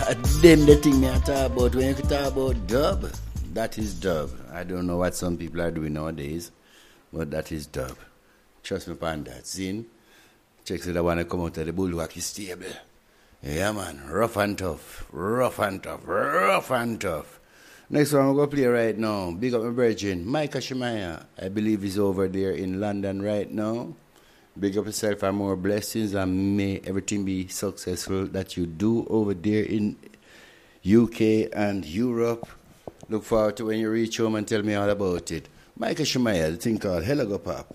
Them the thing me I talk about. When you talk about dub, that is dub. I don't know what some people are doing nowadays, but that is dub. Trust me upon that. Zin, checks that I want to come out of the bulwark is stable. Yeah, man. Rough and tough. Rough and tough. Rough and tough. Next one I'm going to play right now. Big up my virgin, Micah Shemaiah. I believe he's over there in London right now. Big up yourself and more blessings, and may everything be successful that you do over there in UK and Europe. Look forward to when you reach home and tell me all about it. Micah Shemaiah, the thing called Hella Go Pop.